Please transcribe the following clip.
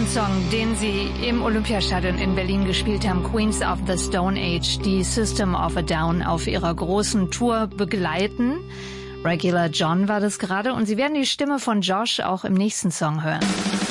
Song, den sie im Olympiastadion in Berlin gespielt haben, Queens of the Stone Age, die System of a Down auf ihrer großen Tour begleiten. Regular John war das gerade und Sie werden die Stimme von Josh auch im nächsten Song hören.